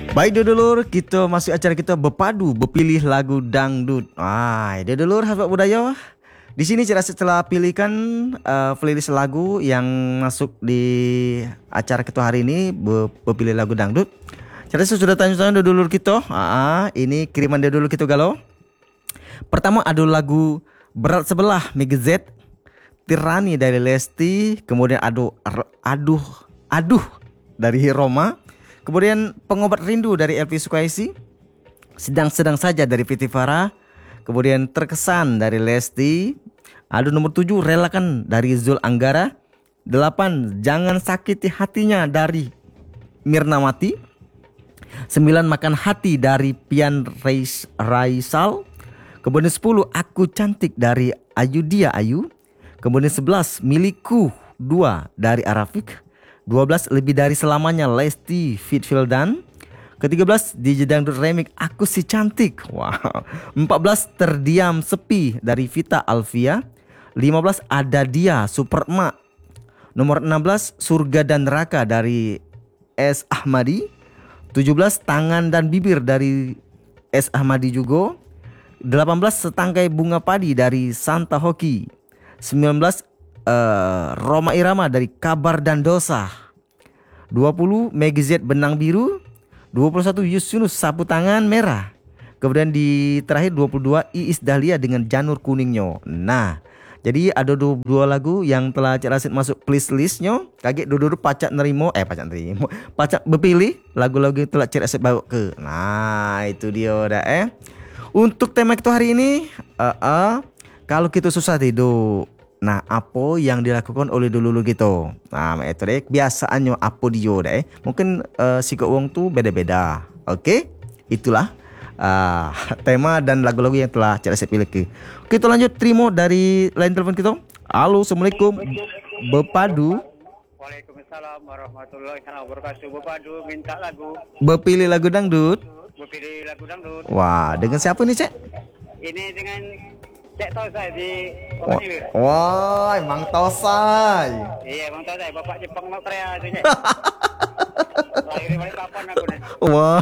Baik dulur, kita masuk acara kita berpadu berpilih lagu dangdut. Dulur sahabat budaya. Di sini saya setelah pilihkan playlist lagu yang masuk di acara kita hari ini berpilih lagu dangdut. Saya sudah tanya-tanya dulur kita. Ini kiriman dari dulur kita galau. Pertama ada lagu Berat Sebelah Mega Z, Tirani dari Lesti, kemudian Aduh dari Roma. Kemudian Pengobat Rindu dari Elvi Sukaisi, Sedang-sedang saja dari Fiti Farah, kemudian Terkesan dari Lesti, ada nomor 7 Relakan dari Zul Anggara, 8 Jangan Sakiti Hatinya dari Mirnawati, 9 Makan Hati dari Pian Raisal, kemudian 10 Aku Cantik dari Ayudia Ayu, kemudian 11 Milikku 2 dari Arafik, 12 Lebih Dari Selamanya Lesti Fit Fildan, ke-13 DJ Dangdut Remix Aku Si Cantik. Wow. 14 Terdiam Sepi dari Vita Alvia, 15 Ada Dia Super Emak, nomor 16 Surga dan Neraka dari S Ahmadi, 17 Tangan dan Bibir dari S Ahmadi juga, 18 Setangkai Bunga Padi dari Santa Hoki, 19 Roma Irama dari Kabar dan Dosa, 20 Mega Z Benang Biru, 21 Yunus Sapu Tangan Merah, kemudian di terakhir 22 Iis Dahlia dengan Janur Kuningnya. Nah, jadi ada dua lagu yang telah Cik Rasid masuk playlistnya. Kaget dulu pacak berpilih lagu-lagu yang telah Cik Rasid bawa ke. Nah, itu dia dah Untuk tema kita hari ini, kalau kita susah tidur, nah apa yang dilakukan oleh dulu kita? Nah itu deh biasaannya apa dia deh. Mungkin sikap wong tu beda-beda. Oke, itulah tema dan lagu-lagu yang telah saya pilih ke. Kita lanjut terima dari line telepon kita. Halo, assalamualaikum. Berpadu. Waalaikumsalam warahmatullahi wabarakatuh. Berpadu minta lagu. Berpilih lagu dangdut. Berpilih lagu dangdut. Wah, dengan siapa nih Cek? Ini dengan Cek Tosai di Komandir. Wah, Mang Tosai. Iya, Mang Tosai, Bapak Jepang mau Korea itu, Cek. Lahir balik kapan aku nih? Wah.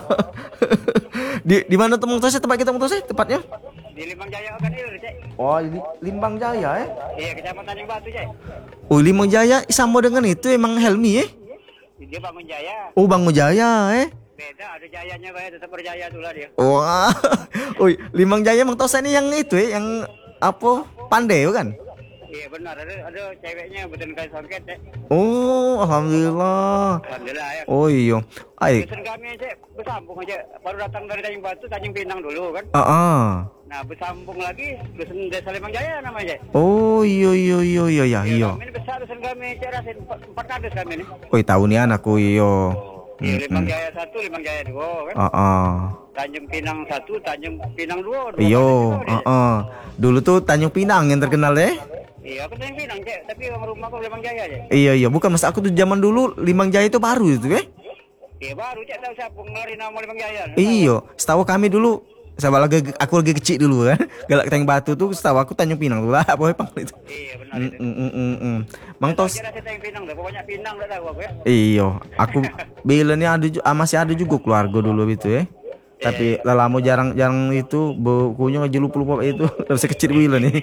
Di mana tuh Mang Tosai? Tempat kita Mang Tosai tepatnya? Di Limbang Jaya Oganil, Cek. Oh, di Limbang Jaya Iya, Kecamatan Tanjung Batu, Cek. Oh, Limbang Jaya sama dengan itu emang Helmi Dia Bangun Jaya. Oh, Bangun Jaya Beda, ada jayanya kayak tetap berjaya tuh lah dia. Wah. Oh, Limbang Jaya Mang Tosai ini yang itu yang apa? Pandai kan? Iya benar, ada ceweknya betul kayak songket, Cek. Oh, alhamdulillah. Alhamdulillah ya. Oh iya. Dusun kami aja bersambung aja. Baru datang dari Tanjung Batu, Tanjung Pinang dulu kan. Nah bersambung lagi dusun Desa Limbang Jaya namanya. Oh iya. Kami ini besar dusun kami, Cek Rasin 4 kades kami ini. Koi tahu nih anakku iyo. Limbang Jaya 1, Limbang Jaya 2 kan. Tanjung Pinang 1, Tanjung Pinang 2. Iyo. Dulu tuh Tanjung Pinang yang terkenal Iya, aku Tanjung Pinang, Cek, tapi rumah aku Limbang Jaya aja. Iya, bukan mas aku tuh zaman dulu Limbang Jaya itu baru itu Iya baru, Cek, tahu siapa ngeluarin nama Limbang Jaya. Iya, setahu kami dulu aku lagi kecil dulu kan. Galak Tanjung Batu tuh setahu aku Tanjung Pinang tuh lah apa itu. Iya benar itu. Mang Tos. Kira Tanjung Pinang, pokoknya Pinang enggak tahu aku ya. Iya, aku bilangnya masih ada juga keluarga dulu itu Tapi lama jarang itu bukunya aja lupa itu. Masih kecil bilang nih.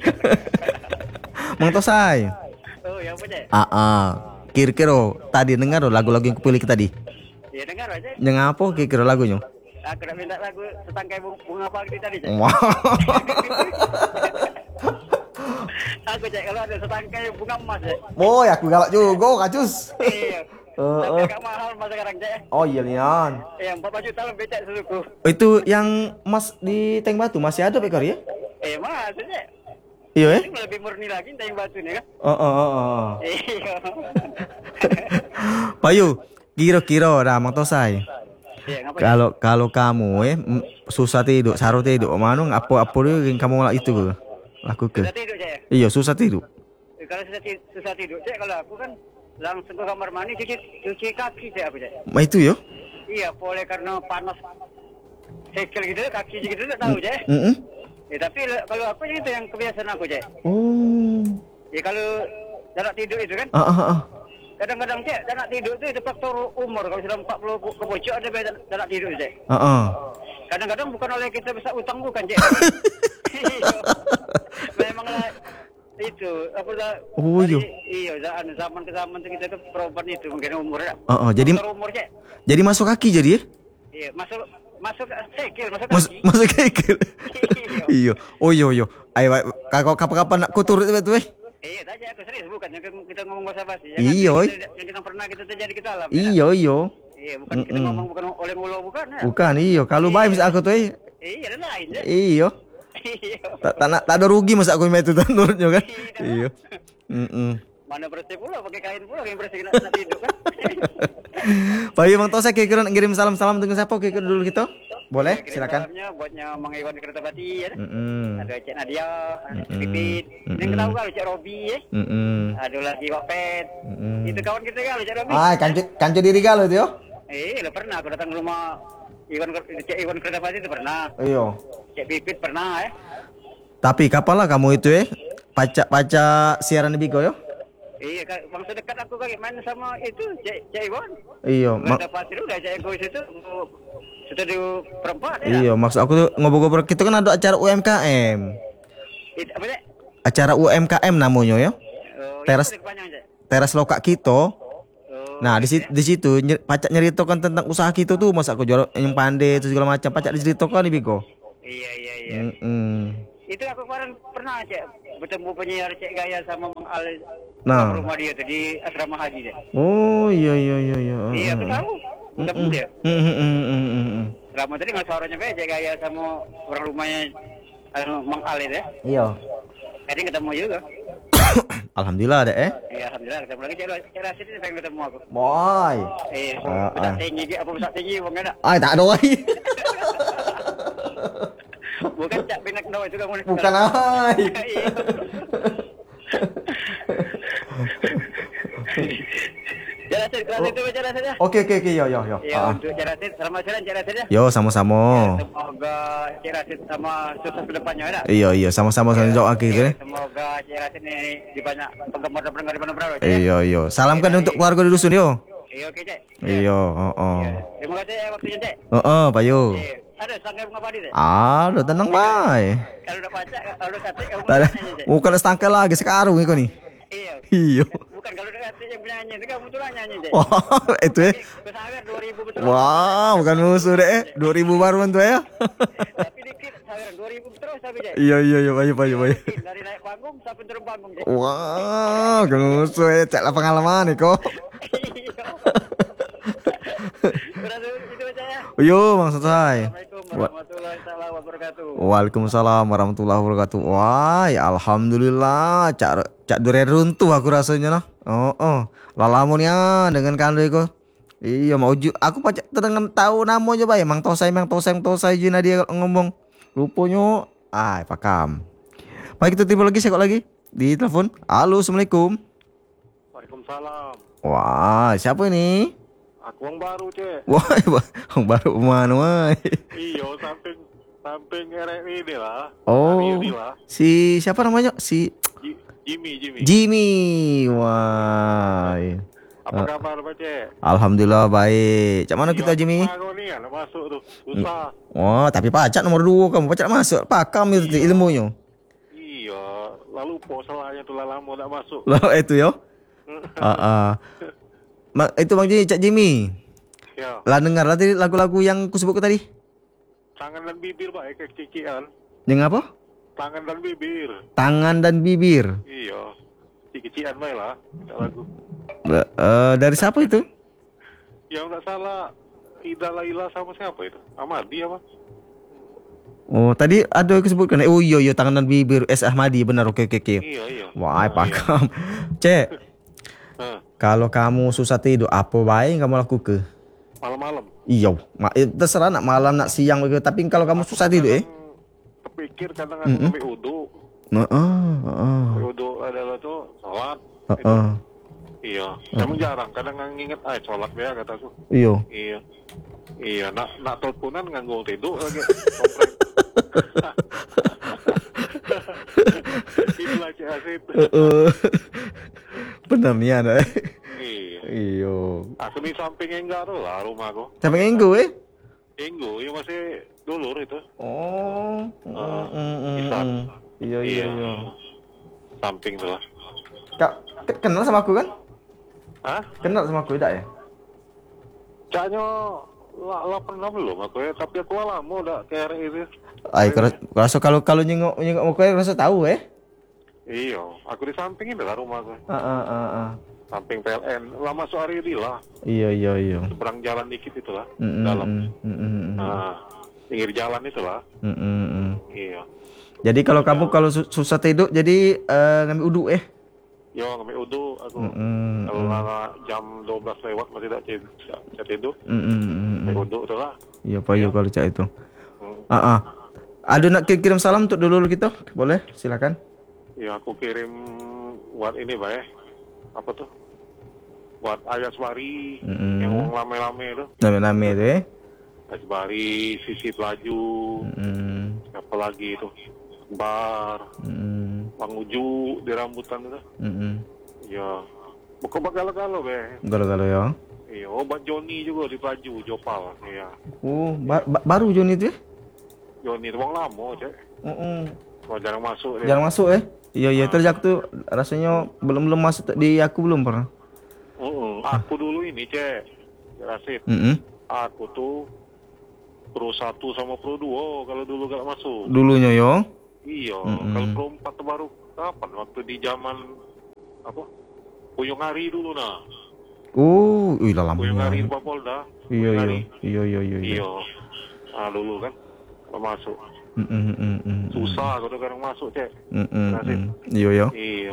Mang Tosai. Oh, yang apa, Cek? Kira-kira tadi dengar lagu-lagu yang kupilih tadi. Iya dengar aja. Yang apa kira-kira lagunya? Aku nak minta lagu Setangkai Bunga Padi tadi, Cek. Wow. Aku, Cek, kalau ada setangkai bunga emas, Cek. Boy, aku galak juga, kacus. Iya. Tapi agak mahal mas sekarang, Cek. Oh iya Lian. Iya, 4 juta lebih, Cek, seluruhku. Itu yang Mas di Tank Batu masih ada Pekor ya? Mas, Cek. Iya Ini lebih murni lagi Tanjung Batu nih kan? Iya. Payu, kira-kira Mang Tosai. Iya, Kalau kamu susah tidur, saru tidur, mana apa yang kamu lakukan? Susah tidur, Cek. Iya, susah tidur. Kalau susah tidur, Cek, kalau aku kan langsung ke kamar mandi cuci kaki, Cek, aku, Cek. Itu ya? Iya, boleh karena panas. Sekel gitu, kaki gitu, tak tahu, Cek. Ya, tapi kalau aku itu yang kebiasaan aku, Cek. Oh. Ya kalau jarak tidur itu kan. kadang-kadang cek tak nak tidur tu itu faktor umur. Kalau sudah 40 ke pojok ada tak nak tidur cek. Kadang-kadang bukan oleh kita besar utang bukan cek. Memanglah itu apa dah. Oh iya. Iya, zaman ke zaman tu kita tu perubahan itu mungkin umur dah. Jadi umur cek. Jadi masuk kaki jadi ya? Iya, masuk sekil, masuk kaki. Masuk kaki. Iya. Oh iya. Ayo kapan-kapan nak kutur itu Iya, tadi aku serius bukan yang kita ngomong bahasa basi. Iya, yang kita pernah kita terjadi kita alam. Iya. Iya, bukan kita ngomong bukan oleh mulut bukan. Ya? Bukan, iya. Kalau baik misal aku tuh Iya, ada lain ya. Iya. Tak ada rugi masa aku main itu menurutnya kan. Iya. Mana bersih pula pakai kain pula yang bersih nak tidur kan. Baik, Bang Tosa kira-kira nak kirim salam-salam dengan siapa kira dulu kita? Boleh, silakan. Salamnya buatnya Mang Iwan Kertabati ya. Ada Cik Nadia, Cik Pipit. Yang tahu kalau Cik Robi ya. Ada lagi Wak Pet. Itu kawan kita kalau Cik Robi. Kanco diri kalau itu yo. Udah pernah aku datang ke rumah Cik Iwan Kertabati itu pernah. Iya. Cik Pipit pernah ya. Tapi kapan lah kamu itu pacak siaran di Bigo yo? Iya, bangsa dekat aku kali main sama itu Cik Iwan. Iya. Dapat itu udah Cik Iwan itu sudah di perempat ya. Iya, maksud aku tuh ngobrol-ngobrol kita kan ada acara UMKM. Apa sih? Acara UMKM namanya ya. Teras lokak kita. Nah, di situ pacak nyeritakan tentang usaha kita tuh, masa aku jual yang pandai itu segala macam, pacak diceritakan di Bigo. Iya. Itu aku kemarin pernah Cik bertemu penyiar Cik Gaya sama Mang Al. Rumah dia tuh di asrama haji deh. Oh iya. Iya, aku tahu. Ketemu dia. Lama tadi nggak suaranya Cik Gaya sama orang rumahnya Mang Al itu ya. Iya. Tadi ketemu juga. Alhamdulillah ada Iya, alhamdulillah ketemu lagi Cik Rasid ini pengen ketemu aku. Boy. Besar tinggi apa besar tinggi bang ada? Tak ada lagi. Bukan Cak Binak Doa itu kamu. Bukan ai. Jelasin itu jelasin ya. Oke, yo. Ya, untuk jelasin selamat jalan jelasin ya. Yo, sama-sama. Semoga jelasin sama sukses ke depannya ada. Iya, sama-sama saling doa gitu ya. Semoga jelasin ini di banyak penggemar dan pendengar di mana-mana. Iya. Salamkan untuk keluarga di dusun yo. Iya, oke, Cek. Iya, Terima kasih ya waktunya, Cek. Pak Yo. Ada sanggar bunga padi, Cek. Ada, tenang baik. Kalau udah pacak, kalau udah katik kamu Ada. nyanyi, Cek. Bukan setangkel lagi sekarang ini kok nih. Iya. Bukan kalau udah katik yang penyanyi, itu kamu tuh nyanyi, Cek. Wah, itu ya. Pesawer 2000 betul. Wah, bukan musuh deh. 2000 baru tuh ya. Tapi dikit saweran 2000 terus tapi, Cek. Iya, baik. Dari naik panggung sampai turun panggung, Cek. Wah, bukan musuh ya. Cek lah pengalaman nih kok. Berarti itu aja ya. Yo, Bang Sotai. Assalamualaikum warahmatullahi wabarakatuh. Waalaikumsalam warahmatullahi wabarakatuh. Wah, ya alhamdulillah. Cak dure runtuh aku rasanya lah. Lalamun ya dengan kandu itu. Iya, mau aku pacak dengan tahu namanya bae. Mang Tosai jina dia ngomong. Rupanya pakam. Baik, itu tipe lagi sekok lagi di telepon. Halo, Assalamualaikum. Waalaikumsalam. Wah, siapa ini? Aku yang baru, Cek. Wah, yang baru mana, wah. Iya, samping RRI ini lah. Oh, si siapa namanya? Si Jimmy. Wah. Apa kabar, Pak, Cek? Alhamdulillah baik. Cak mana kita, Jimmy? Masuk tuh, susah. Wah, tapi pacak nomor 2 kamu pacak masuk. Pakam itu ilmunya. Iya, lalu salahnya tuh lama tak masuk. Lah itu yo. Itu Bang Jimmy, Cak Jimmy. Ya. Lah dengar lah tadi lagu-lagu yang kusebut tadi. Tangan dan bibir, Pak, kayak cician. Yang apa? Tangan dan bibir. Tangan dan bibir. Iya. Cician bae lah lagu. Dari siapa itu? Yang enggak salah Ida Laila sama siapa itu? Ahmadi apa? Oh, tadi ada yang disebutkan. Oh iya, tangan dan bibir S Ahmadi, benar. Oke. Iya. Wah, pakam. Cek. Kalau kamu susah tidur, apa baik kamu lakukan? Malam-malam. Iya, terserah nak malam nak siang begitu. Tapi kalau kamu susah tidur, kepikir kadang sampai wudu. Wudu adalah tuh sholat. Iya. Kamu jarang. Kadang nginget, sholat ya kataku. Iya. Nak teleponan nganggo tidur lagi. Itulah Cik Asid. Benar nih ada. Iya. Aku di samping enggak tuh lah rumahku. Samping Enggo Enggo, ya masih dulur itu. Oh. Isan. Iya. Samping tuh lah. Kak, kenal sama aku kan? Hah? Kenal sama aku tidak ya? Caknya lah pernah belum aku ya, tapi aku lama udah kayak itu. Ay, rasa kalau nyengok aku rasa tahu Iya, aku di samping ini lah rumahku. Samping PLN, lama sehari ini lah. Iya. Seberang jalan dikit itu lah, dalam. Pinggir jalan itu lah. Iya. Jadi kalau kamu kalau susah tidur, jadi ngambil uduk Yo ngambil udu aku. Kalau jam 12 lewat masih tak tidur. Ngambil udu itu lah. Iya Pak, yo kalau cak itu. Ada nak kirim salam untuk dulu kita? Boleh, silakan. Ya aku kirim buat ini Pak apa tuh? Buat Ayaswari yang lame-lame itu. Lame-lame itu Ayaswari, Sisi Pelaju. Apa lagi itu? Bar. Bang Uju di rambutan itu. Ya. Bukan galau-galau Galau-galau ya. Iya, obat Joni juga di Pelaju, Jopal. Iya. Oh, baru Joni itu Joni itu bang lama, Cek. Jarang masuk. Jarang masuk Iya, terjak tuh rasanya belum masuk di aku belum pernah. Aku dulu ini, Cek. Rasid. Aku tuh Pro 1 sama Pro 2 kalau dulu gak masuk. Dulunya yo. Iya, kalau Pro 4 tuh baru kapan? Waktu di zaman apa? Puyung Hari dulu nah. Lama. Puyung Hari di Polda. Iya. Iya. Ah dulu kan masuk. Susah kalau sekarang masuk, Cek. Iya.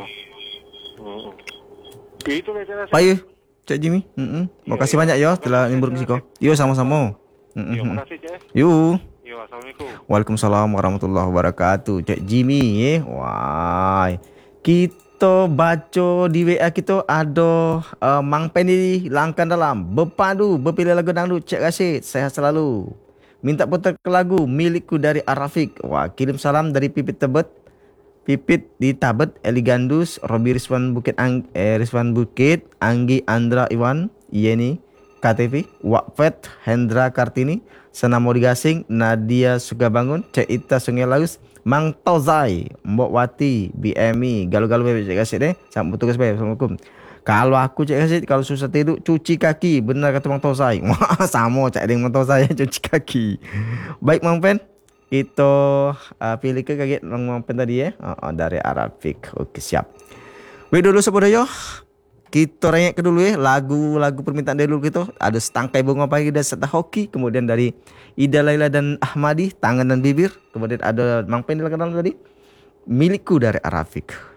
Itu lah saya. Payu, Cek Jimmy. Makasih banyak ya telah nimbur ke siko. Yo sama-sama. Makasih, Cek. Yo. Assalamualaikum. Waalaikumsalam warahmatullahi wabarakatuh. Cek Jimmy wah. Kita baca di WA kita ada Mang Pendi Langkan Dalam Bepadu Bepilih Lagu Dangdut. Cek Rasid, sehat selalu. Minta putar ke lagu Milikku dari Arafik. Wah, kirim salam dari Pipit Tebet. Pipit di Tabet, Eligandus, Robi Rizwan Bukit, Anggi Andra Iwan, Yeni, KTV, Wakfet, Hendra Kartini, Senamo Digasing, Nadia Sugabangun, Ceita Sungai Laus, Mang Tozai, Mbok Wati, BMI, Galuh-galuh bebek Cek Rasid sampai tugas baik. Assalamualaikum. Kalau aku Cek Rasid kalau susah tidur cuci kaki, benar kata Mang Tozai. Wah, sama Cek dengan Mang Tozai cuci kaki. Baik Mang Pen, kita pilih ke kaget Mang Pen tadi dari Arafik. Oke, siap. Baik dulu sebudaya. Kita rengek ke dulu lagu-lagu permintaan dari dulu kita. Ada Setangkai Bunga Pagi dan Serta Hoki. Kemudian dari Ida Laila dan Ahmadi, Tangan dan Bibir. Kemudian ada Mang Pen di tadi, Milikku dari Arafik.